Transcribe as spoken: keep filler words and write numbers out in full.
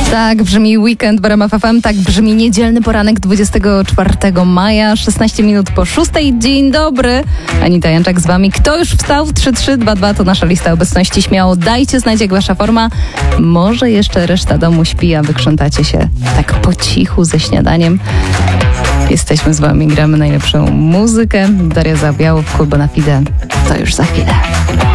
Tak brzmi weekend w R M F F M, tak brzmi niedzielny poranek dwudziestego czwartego maja, szesnaście minut po szóstej. Dzień dobry, Anita Janczak z wami. Kto już wstał? trzy trzy dwa dwa to nasza lista obecności. Śmiało dajcie znać, jak wasza forma. Może jeszcze reszta domu śpi, a wy krzątacie się tak po cichu ze śniadaniem. Jesteśmy z wami, gramy najlepszą muzykę. Daria Zabiałów, Kuba na Fide. To już za chwilę.